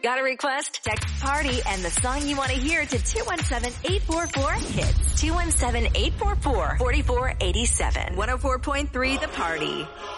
Got a request? Text PARTY and the song you want to hear to 217-844-KIDS. 217-844-4487. 104.3 The Party.